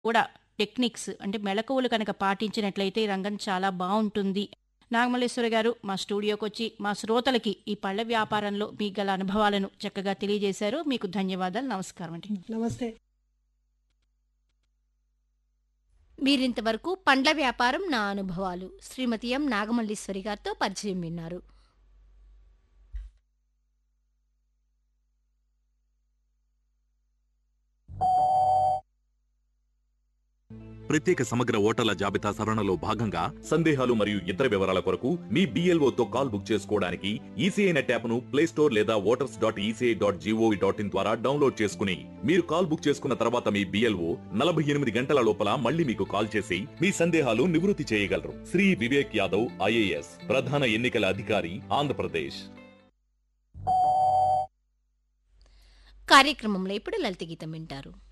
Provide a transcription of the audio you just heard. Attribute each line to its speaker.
Speaker 1: కూడా టెక్నిక్స్ అంటే మెళకువలు కనుక పాటించినట్లయితే ఈ రంగం చాలా బావుంటుంది. నాగమల్లేశ్వరి గారు మా స్టూడియోకొచ్చి మా శ్రోతలకి ఈ పళ్ళ వ్యాపారంలో మీకు గల అనుభవాలను చక్కగా తెలియజేశారు. మీకు ధన్యవాదాలు. నమస్కారం అండి.
Speaker 2: నమస్తే.
Speaker 3: మీరింతవరకు పండ్ల వ్యాపారం నా అనుభవాలు శ్రీమతి ఎం నాగమల్లీశ్వరి గారితో పరిచయం విన్నారు.
Speaker 4: ప్రత్యేక సమగ్ర ఓటర్ల జాబితా సవరణలో భాగంగా సందేహాలు మరియు ఇతర వివరాల కొరకు మీ BLOతో కాల్ బుక్ చేసుకోవడానికి ఈసీఐ నెట్ యాప్ను ప్లేస్టోర్ లేదా voters.eci.gov.in ద్వారా డౌన్లోడ్ చేసుకుని మీరు కాల్ బుక్ చేసుకున్న తర్వాత మీ BLO 48 గంటల లోపల మళ్ళీ మీకు కాల్ చేసి మీ సందేహాలు నివృత్తి చేయగలరు. శ్రీ వివేక్ యాదవ్ IAS ప్రధాన ఎన్నికల అధికారి ఆంధ్రప్రదేశ్.
Speaker 3: కార్యక్రమంలో ఇప్పుడు లలిత గీతం వింటారు.